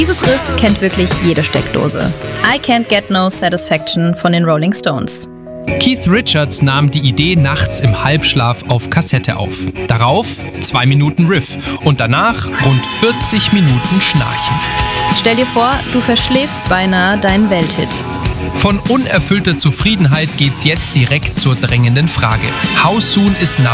Dieses Riff kennt wirklich jede Steckdose. I Can't Get No Satisfaction von den Rolling Stones. Keith Richards nahm die Idee nachts im Halbschlaf auf Kassette auf. Darauf 2 Minuten Riff und danach rund 40 Minuten Schnarchen. Stell dir vor, du verschläfst beinahe deinen Welthit. Von unerfüllter Zufriedenheit geht's jetzt direkt zur drängenden Frage: How soon is now?